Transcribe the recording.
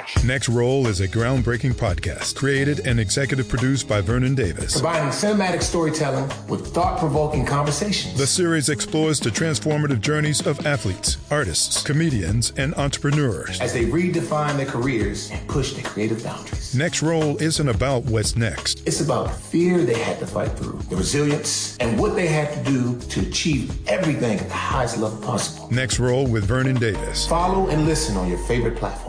watch. Next Roll is a groundbreaking podcast created and executive produced by Vernon Davis. Combining cinematic storytelling with thought-provoking conversations. The series explores the transformative journeys of athletes, artists, comedians, and entrepreneurs as they redefine their careers and push their creative boundaries. Next Roll isn't about what's next. It's about the fear they had to fight through, the resilience, and what they had to do to achieve everything at the highest level possible. Next Roll with Vernon Davis. Follow and listen on your favorite platform.